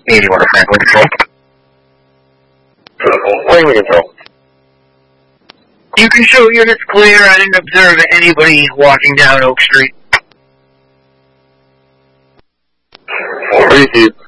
81 Franklin Control. Franklin Control. You can show units clear. I didn't observe anybody walking down Oak Street. Receive.